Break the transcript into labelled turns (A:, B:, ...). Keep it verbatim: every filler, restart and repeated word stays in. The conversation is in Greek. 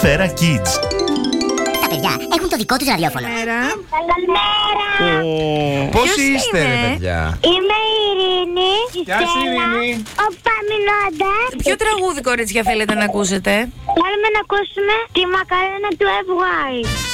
A: Σφαίρα Kids.
B: Τα παιδιά έχουν το δικό τους ραδιόφωνο.
C: Καλημέρα.
D: Πώς είστε, ρε παιδιά?
C: Είμαι η Ειρήνη.
D: Γεια σου, Ειρήνη.
C: Ο Παμινώντας.
E: Ποιο τραγούδι, κορίτσια, θέλετε να ακούσετε?
C: Θέλουμε να ακούσουμε τη μακαρένα του εφ γουάι.